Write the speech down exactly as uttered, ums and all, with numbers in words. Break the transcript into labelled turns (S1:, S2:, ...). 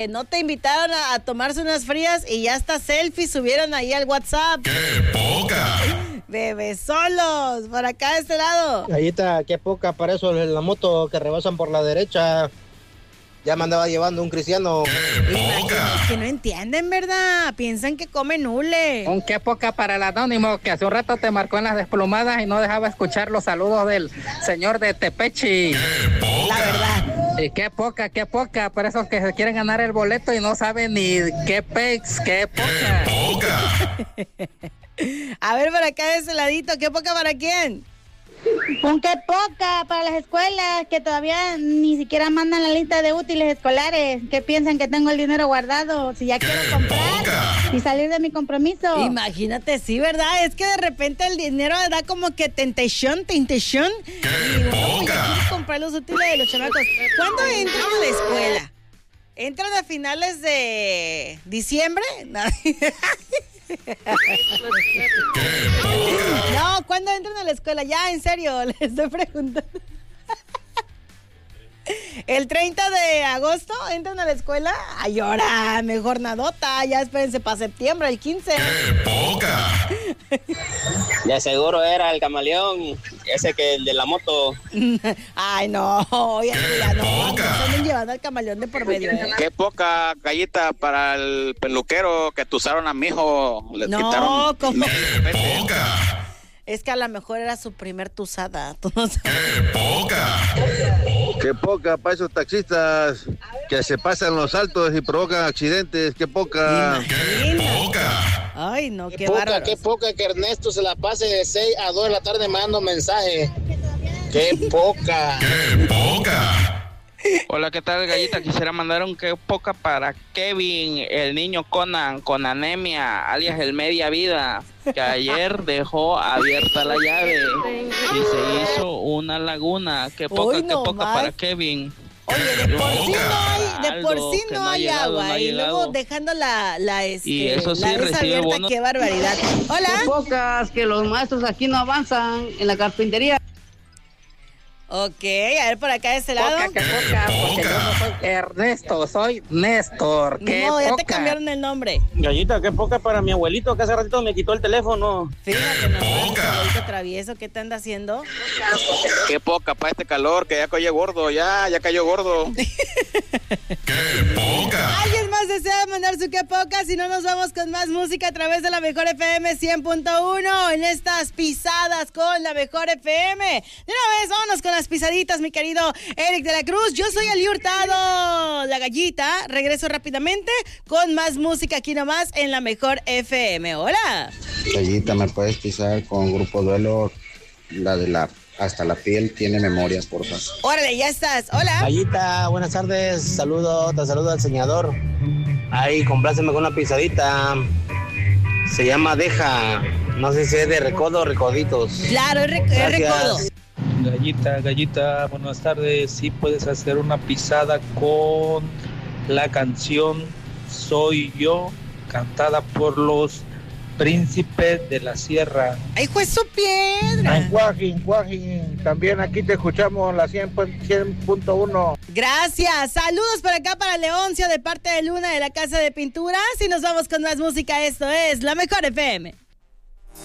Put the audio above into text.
S1: No te invitaron a, a tomarse unas frías y ya hasta selfies subieron ahí al WhatsApp.
S2: ¡Qué poca!
S1: Bebé solos, por acá de este lado.
S3: Gallita, qué poca para eso en la moto que rebasan por la derecha. Ya me andaba llevando un cristiano.
S2: ¡Qué poca!
S1: Que no entienden, ¿verdad? Piensan que comen hule.
S4: Un qué poca para el anónimo que hace un rato te marcó en las desplumadas y no dejaba escuchar los saludos del señor de Tepechi.
S2: ¡Qué poca!
S1: La verdad.
S4: Y qué poca, qué poca, para esos que se quieren ganar el boleto y no saben ni qué pex, qué poca.
S2: ¡Qué poca!
S1: A ver, por acá de ese ladito, ¿qué poca para quién?
S5: Un qué poca para las escuelas que todavía ni siquiera mandan la lista de útiles escolares, que piensan que tengo el dinero guardado, si ya quiero comprar
S2: poca!
S5: y salir de mi compromiso.
S1: Imagínate, sí, ¿verdad? Es que de repente el dinero da como que tentación, tentación. Y uno pues, ya quiere comprar los útiles de los chamacos. ¿Cuándo entran a la escuela? ¿Entran a finales de diciembre? No. No, ¿cuándo entran a la escuela? Ya, en serio, les estoy preguntando. El treinta de agosto entran a la escuela. Ay, ahora, mejor nadota. Ya espérense para septiembre, el quince.
S2: ¡Qué poca!
S6: De seguro era el camaleón, ese que el de la moto.
S1: Ay, no, ya, ya no, no se anden llevando al camaleón de por medio. ¿eh?
S7: Qué poca gallita para el peluquero que tusaron a mi hijo. Le
S1: No,
S7: quitaron.
S1: ¿cómo?
S2: ¡Qué poca!
S1: Es que a lo mejor era su primer tusada. Tú no sabes.
S2: ¡Qué poca!
S8: Qué poca para esos taxistas que se pasan los altos y provocan accidentes. Qué poca.
S2: ¡Qué poca!
S1: Ay, no,
S6: Qué,
S1: qué,
S6: poca,
S1: bárbaro.
S6: qué poca que Ernesto se la pase de seis a dos de la tarde mandando mensaje. Qué poca.
S2: ¡Qué poca!
S9: Hola, ¿qué tal, gallita? Quisiera mandar un qué poca para Kevin, el niño Conan, con anemia, alias el media vida, que ayer dejó abierta la llave y se hizo una laguna. Qué poca,
S1: Uy,
S9: qué
S1: no
S9: poca
S1: más.
S9: para Kevin.
S1: Oye, de por sí no hay, de por
S9: Aldo,
S1: sí
S9: que
S1: no
S9: no ha
S1: hay
S9: llegado,
S1: agua
S9: no ha
S1: y luego
S9: llegado.
S1: dejando la, la, este,
S9: Y eso sí,
S1: la
S9: recibe
S1: desabierta,
S9: bonos.
S1: qué barbaridad. Hola.
S10: Qué pocas que los maestros aquí no avanzan en la carpintería.
S1: Ok, a ver por acá de este lado.
S4: Poca, qué poca, porque yo no soy Ernesto, soy Néstor. Qué
S1: No, ya
S4: poca.
S1: te cambiaron el nombre.
S6: Gallita, qué poca para mi abuelito que hace ratito me quitó el teléfono.
S1: Fíjate nomás, abuelito travieso, ¿qué te anda haciendo?
S7: Qué poca para este calor que ya cayó gordo, ya, ya cayó gordo.
S2: ¡Qué poca!
S1: ¿Alguien más desea mandar su qué poca? Si no, nos vamos con más música a través de la Mejor F M cien punto uno en estas pisadas con la Mejor F M. De una vez, vámonos con las pisaditas, mi querido Eric de la Cruz. Yo soy Ali Hurtado, la gallita. Regreso rápidamente con más música aquí nomás en la Mejor F M. Hola.
S3: Gallita, ¿me puedes pisar con Grupo Duelo? La de la Hasta la piel tiene memorias, por favor.
S1: Órale, ya estás. Hola.
S6: Gallita, buenas tardes. Saludo, te saludo al señador. Ahí, compláceme con una pisadita. Se llama Deja. No sé si es de recodo o recoditos.
S1: Claro, es, rec- es
S6: Gracias.
S1: recodo.
S11: Gallita, gallita, buenas tardes. Sí puedes hacer una pisada con la canción Soy Yo, cantada por los Príncipes de la Sierra.
S1: ¡Ay, juez su piedra!
S3: Cuajin, Cuajin, también aquí te escuchamos la cien punto uno.
S1: Gracias. Saludos por acá para Leoncio de parte de Luna de la Casa de Pinturas. Y nos vamos con más música. Esto es La Mejor F M.